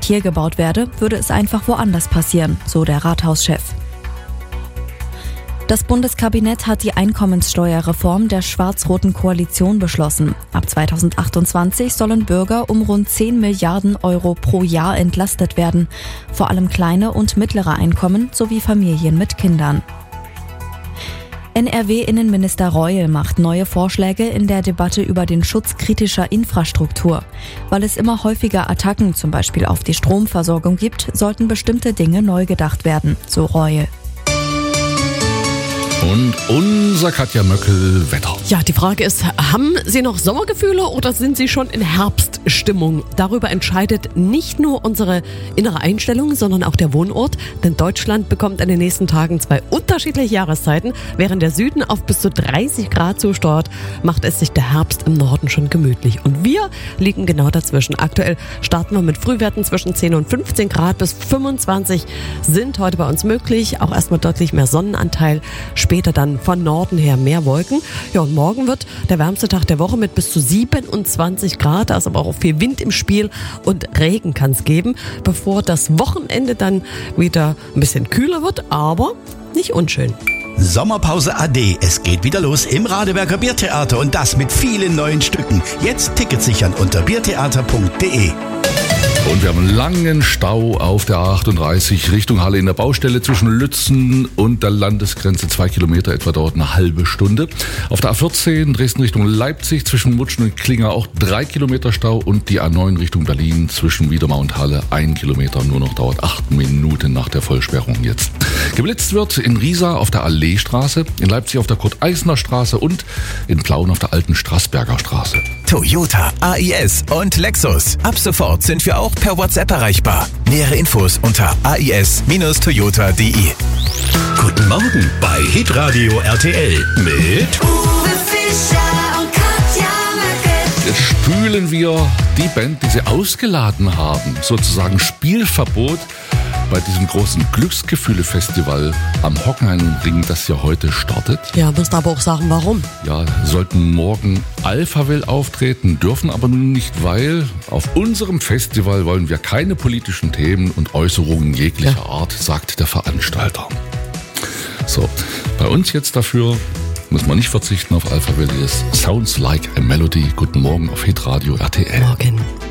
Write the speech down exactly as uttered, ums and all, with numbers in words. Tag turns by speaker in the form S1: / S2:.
S1: hier gebaut werde, würde es einfach woanders passieren, so der Rathauschef. Das Bundeskabinett hat die Einkommenssteuerreform der schwarz-roten Koalition beschlossen. Ab zweitausendachtundzwanzig sollen Bürger um rund zehn Milliarden Euro pro Jahr entlastet werden. Vor allem kleine und mittlere Einkommen sowie Familien mit Kindern. N R W-Innenminister Reul macht neue Vorschläge in der Debatte über den Schutz kritischer Infrastruktur. Weil es immer häufiger Attacken, zum Beispiel auf die Stromversorgung gibt, sollten bestimmte Dinge neu gedacht werden, so Reul.
S2: Und unser Katja Möckel Wetter.
S3: Ja, die Frage ist, haben Sie noch Sommergefühle oder sind Sie schon in Herbststimmung? Darüber entscheidet nicht nur unsere innere Einstellung, sondern auch der Wohnort. Denn Deutschland bekommt in den nächsten Tagen zwei unterschiedliche Jahreszeiten. Während der Süden auf bis zu dreißig Grad zusteuert, macht es sich der Herbst im Norden schon gemütlich. Und wir liegen genau dazwischen. Aktuell starten wir mit Frühwerten zwischen zehn und fünfzehn Grad bis fünfundzwanzig sind heute bei uns möglich. Auch erstmal deutlich mehr Sonnenanteil. Später dann von Norden her mehr Wolken. Ja, und morgen wird der wärmste Tag der Woche mit bis zu siebenundzwanzig Grad. Da ist aber auch viel Wind im Spiel und Regen kann es geben, bevor das Wochenende dann wieder ein bisschen kühler wird, aber nicht unschön.
S4: Sommerpause A D. Es geht wieder los im Radeberger Biertheater und das mit vielen neuen Stücken. Jetzt Tickets sichern unter biertheater punkt de.
S2: Und wir haben einen langen Stau auf der A achtunddreißig Richtung Halle in der Baustelle zwischen Lützen und der Landesgrenze. Zwei Kilometer etwa, dauert eine halbe Stunde. Auf der A vierzehn Dresden Richtung Leipzig zwischen Mutschen und Klinger auch drei Kilometer Stau. Und die A neun Richtung Berlin zwischen Wiedemar und Halle ein Kilometer. Nur noch dauert acht Minuten nach der Vollsperrung jetzt. Geblitzt wird in Riesa auf der Alleestraße, in Leipzig auf der Kurt-Eisner-Straße und in Plauen auf der alten Straßberger Straße.
S5: Toyota, A I S und Lexus. Ab sofort sind wir auch per WhatsApp erreichbar. Nähere Infos unter a i s Bindestrich toyota punkt de.
S4: Guten Morgen bei Hitradio R T L mit
S6: Uwe Fischer und Katja Möckel.
S2: Jetzt spülen wir die Band, die sie ausgeladen haben. Sozusagen Spielverbot bei diesem großen Glücksgefühle-Festival am Hockenheimring, das ja heute startet.
S3: Ja, musst aber auch sagen, warum.
S2: Ja, sollten morgen Alphaville auftreten, dürfen aber nun nicht, weil auf unserem Festival wollen wir keine politischen Themen und Äußerungen jeglicher
S3: Ja.
S2: Art, sagt der Veranstalter. So, bei uns jetzt dafür muss man nicht verzichten auf Alphaville. Sounds Like a Melody. Guten Morgen auf Hitradio R T L.
S3: Morgen.